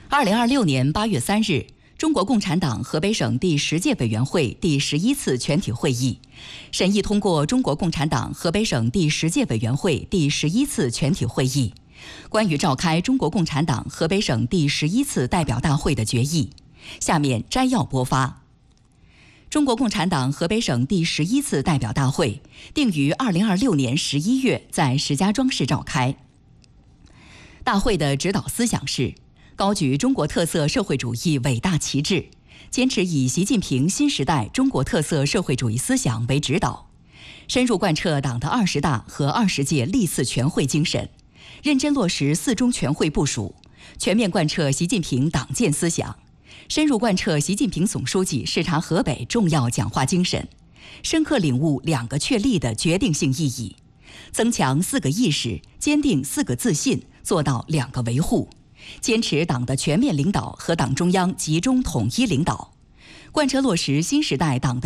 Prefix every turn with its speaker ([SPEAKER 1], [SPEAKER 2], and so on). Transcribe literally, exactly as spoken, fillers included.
[SPEAKER 1] 二零二六年八月三日，中国共产党河北省第十届委员会第十一次全体会议审议通过中国共产党河北省第十届委员会第十一次全体会议关于召开中国共产党河北省第十一次代表大会的决议。下面摘要播发。中国共产党河北省第十一次代表大会定于二零二六年十一月在石家庄市召开。大会的指导思想是高举中国特色社会主义伟大旗帜，坚持以习近平新时代中国特色社会主义思想为指导，深入贯彻党的二十大和二十届历次全会精神，认真落实四中全会部署，全面贯彻习近平党建思想，深入贯彻习近平总书记视察河北重要讲话精神，深刻领悟两个确立的决定性意义，增强四个意识，坚定四个自信，做到两个维护，坚持党的全面领导和党中央集中统一领导，贯彻落实新时代党的